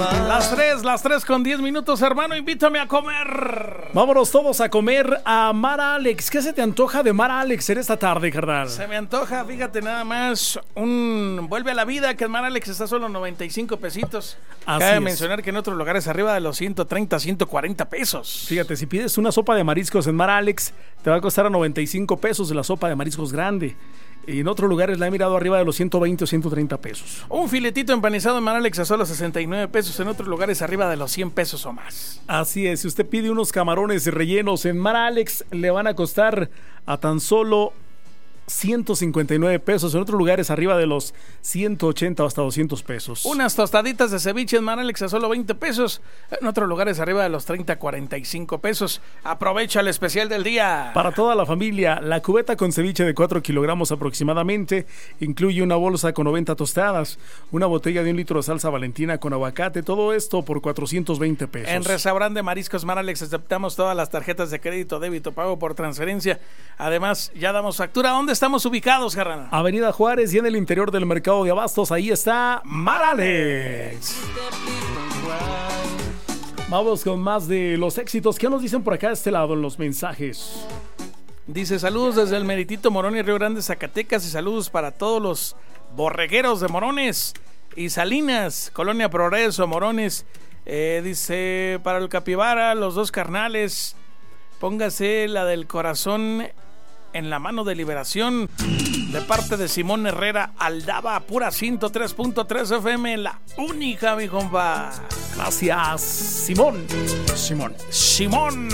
Las 3 con 10 minutos, hermano, invítame a comer. Vámonos todos a comer a Mar Alex. ¿Qué se te antoja de Mar Alex en esta tarde, carnal? Se me antoja, fíjate nada más, un vuelve a la vida, que en Mar Alex está solo 95 pesitos. Cabe mencionar que en otros lugares arriba de los 130, 140 pesos. Fíjate, si pides una sopa de mariscos en Mar Alex, te va a costar a 95 pesos la sopa de mariscos grande. Y en otros lugares la he mirado arriba de los 120 o 130 pesos. Un filetito empanizado en Mar Alex a solo 69 pesos, en otros lugares arriba de los 100 pesos o más. Así es, si usted pide unos camarones rellenos en Mar Alex, le van a costar a tan solo 159 pesos, en otros lugares arriba de los 180 o hasta 200 pesos. Unas tostaditas de ceviche en Mar Alex a solo 20 pesos, en otros lugares arriba de los 30, 45 pesos. Aprovecha el especial del día. Para toda la familia, la cubeta con ceviche de 4 kilogramos aproximadamente incluye una bolsa con 90 tostadas, una botella de 1 litro de salsa Valentina con aguacate, todo esto por 420 pesos. En Restaurante de Mariscos Mar Alex aceptamos todas las tarjetas de crédito, débito, pago por transferencia. Además, ya damos factura. ¿Dónde estamos ubicados, Jarrana? Avenida Juárez y en el interior del mercado de abastos, ahí está Mar Alex. Vamos con más de los éxitos. ¿Qué nos dicen por acá de este lado en los mensajes? Dice, saludos desde el Meritito Morón y Río Grande, Zacatecas, y saludos para todos los borregueros de Morones y Salinas, Colonia Progreso, Morones. Dice, para el Capibara, los dos carnales, póngase la del corazón en la mano de liberación, de parte de Simón Herrera Aldaba, pura 103.3 FM, la única, mi compa. Gracias, Simón.